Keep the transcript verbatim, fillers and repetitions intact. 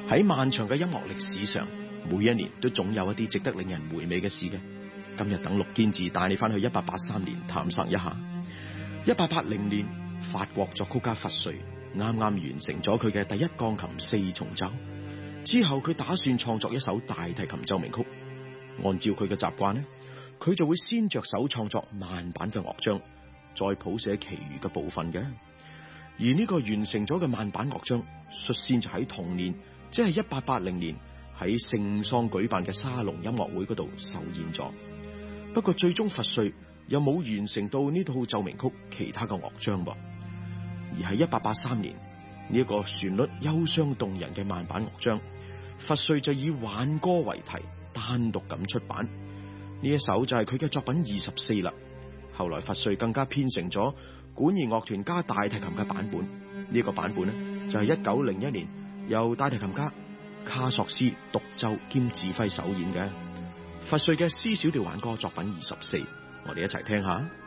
喺漫長嘅音樂歷史上，每一年都總有一啲值得令人回味嘅事嘅。今日等陸堅志帶你翻去一八八三年探索一下。一八八零年，法國作曲家弗瑞啱啱完成咗佢嘅第一鋼琴四重奏，之後佢打算創作一首大提琴奏鳴曲。按照佢嘅習慣呢，佢就會先着手創作慢板嘅樂章，再譜寫其餘嘅部分嘅。而呢個完成咗嘅慢板樂章，率先就喺同年，即係一八八零年喺聖桑舉辦嘅沙龍音樂會嗰度首演咗。不過最終弗瑞又冇完成到呢套奏鳴曲其他嘅樂章噃。而喺一八八三年，呢一個旋律憂傷動人嘅慢板樂章，弗瑞就以挽歌為題單獨咁出版。呢一首就係佢嘅作品二十四啦。後來弗瑞更加編成咗管弦樂團加大提琴嘅版本，呢一個版本呢就係一九零一年由大提琴家卡索斯獨奏兼指揮首演嘅弗瑞嘅 C 小調挽歌作品二十四，我哋一齊聽下。